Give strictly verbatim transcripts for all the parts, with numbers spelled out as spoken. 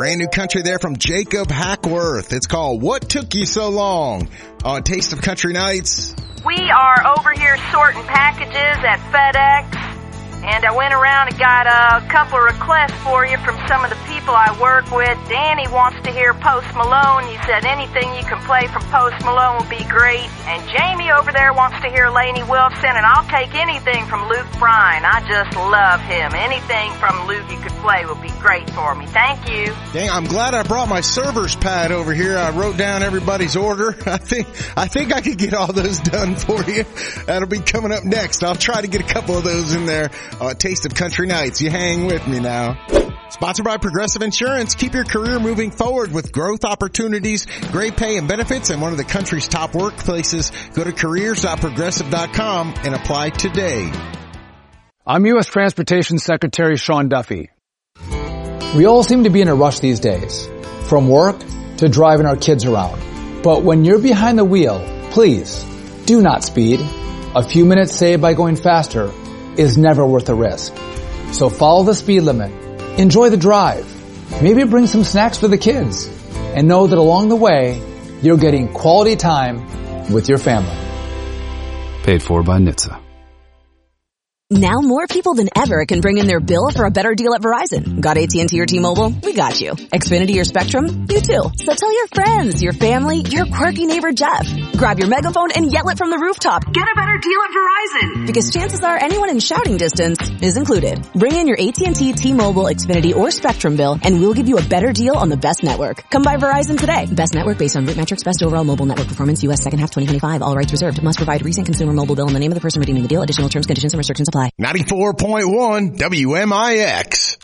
Brand new country there from Jacob Hackworth. It's called What Took You So Long on Taste of Country Nights. We are over here sorting packages at FedEx, and I went around and got a couple of requests for you from some of the people I work with. Danny wants to hear Post Malone. He said anything you can play from Post Malone will be great. And Jamie over there wants to hear Lainey Wilson, and I'll take anything from Luke Bryan. I just love him. Anything from Luke you could play will be great for me. Thank you. Dang, I'm glad I brought my server's pad over here. I wrote down everybody's order. I think I think I could get all those done for you. That'll be coming up next. I'll try to get a couple of those in there. Uh, Taste of Country Nights. You hang with me now. Sponsored by Progressive Insurance. Keep your career moving forward with growth opportunities, great pay and benefits, and one of the country's top workplaces. Go to careers dot progressive dot com and apply today. I'm U S Transportation Secretary Sean Duffy. We all seem to be in a rush these days, from work to driving our kids around. But when you're behind the wheel, please do not speed. A few minutes saved by going faster is never worth the risk. So follow the speed limit. Enjoy the drive. Maybe bring some snacks for the kids. And know that along the way, you're getting quality time with your family. Paid for by N H T S A. Now more people than ever can bring in their bill for a better deal at Verizon. Got A T and T or T-Mobile? We got you. Xfinity or Spectrum? You too. So tell your friends, your family, your quirky neighbor Jeff. Grab your megaphone and yell it from the rooftop. Get a better deal at Verizon. Because chances are anyone in shouting distance is included. Bring in your A T and T, T-Mobile, Xfinity, or Spectrum bill and we'll give you a better deal on the best network. Come by Verizon today. Best network based on root metrics, best overall mobile network performance, U S second half twenty twenty-five. All rights reserved. Must provide recent consumer mobile bill and the name of the person redeeming the deal. Additional terms, conditions, and restrictions apply. ninety-four point one W M I X.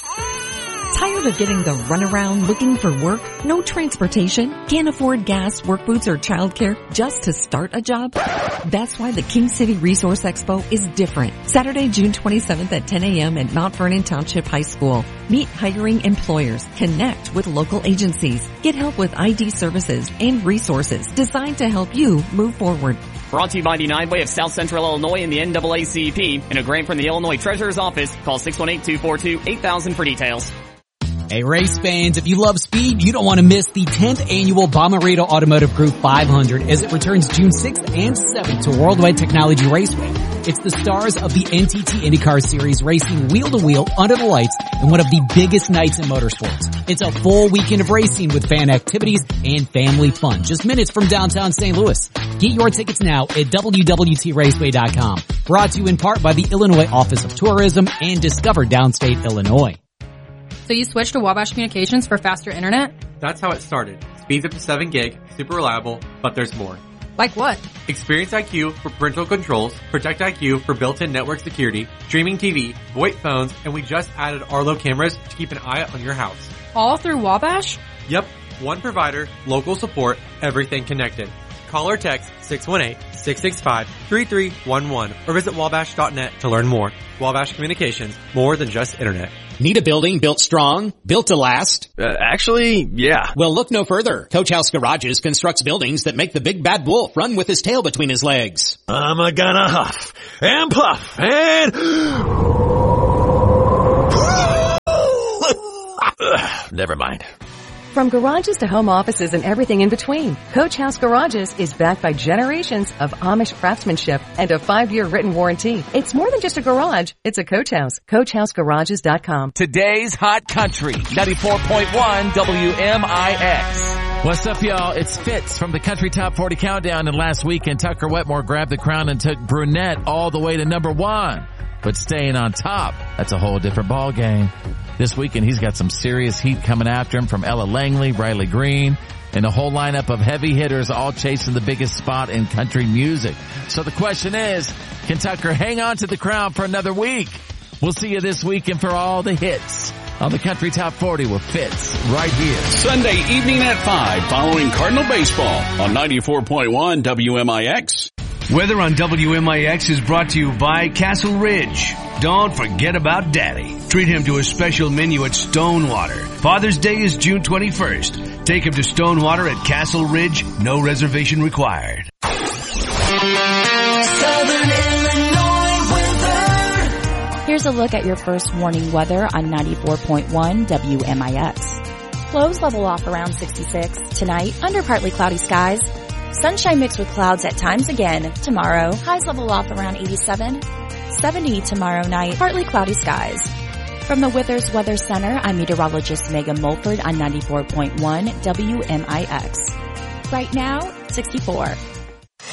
Tired of getting the runaround looking for work? No transportation? Can't afford gas, work boots, or childcare just to start a job? That's why the King City Resource Expo is different. Saturday, June twenty-seventh at ten a.m. at Mount Vernon Township High School. Meet hiring employers, connect with local agencies, get help with I D services and resources designed to help you move forward. Brought to you by the United Way of South Central Illinois and the N double A C E P and a grant from the Illinois Treasurer's Office. Call six one eight, two four two, eight thousand for details. Hey race fans, if you love speed, you don't want to miss the tenth annual Bomarito Automotive Group five hundred as it returns June sixth and seventh to Worldwide Technology Raceway. It's the stars of the N T T IndyCar Series racing wheel to wheel under the lights in one of the biggest nights in motorsports. It's a full weekend of racing with fan activities and family fun, just minutes from downtown Saint Louis. Get your tickets now at W W T raceway dot com. Brought to you in part by the Illinois Office of Tourism and Discover Downstate Illinois. So you switched to Wabash Communications for faster internet? That's how it started. Speeds up to seven gig, super reliable, but there's more. Like what? Experience I Q for parental controls, Protect I Q for built-in network security, streaming T V, VoIP phones, and we just added Arlo cameras to keep an eye on your house. All through Wabash? Yep. One provider, local support, everything connected. Call or text six one eight, six six five, three three one one or visit wabash dot net to learn more. Wabash Communications, more than just internet. Need a building built strong, built to last? Uh, actually, yeah. Well, look no further. Coach House Garages constructs buildings that make the big bad wolf run with his tail between his legs. I'm a gonna huff and puff and... Never mind. From garages to home offices and everything in between, Coach House Garages is backed by generations of Amish craftsmanship and a five-year written warranty. It's more than just a garage, it's a Coach House. Coach House Garages dot com. Today's Hot Country, ninety-four point one W M I X. What's up, y'all? It's Fitz from the Country Top forty Countdown, and last weekend Tucker Wetmore grabbed the crown and took Brunette all the way to number one. But staying on top, that's a whole different ball game. This weekend, he's got some serious heat coming after him from Ella Langley, Riley Green, and a whole lineup of heavy hitters all chasing the biggest spot in country music. So the question is, can Tucker hang on to the crown for another week? We'll see you this weekend for all the hits on the Country Top forty with Fitz right here. Sunday evening at five following Cardinal baseball on ninety-four point one W M I X. Weather on W M I X is brought to you by Castle Ridge. Don't forget about Daddy. Treat him to a special menu at Stonewater. Father's Day is June twenty-first. Take him to Stonewater at Castle Ridge. No reservation required. Southern Illinois weather. Here's a look at your first warning weather on ninety-four point one W M I X. Lows level off around sixty-six. Tonight, under partly cloudy skies. Sunshine mixed with clouds at times again. Tomorrow, highs level off around eighty-seven. seventy tomorrow night, partly cloudy skies. From the Withers Weather Center, I'm meteorologist Megan Mulford on ninety-four point one W M I X. Right now, sixty-four.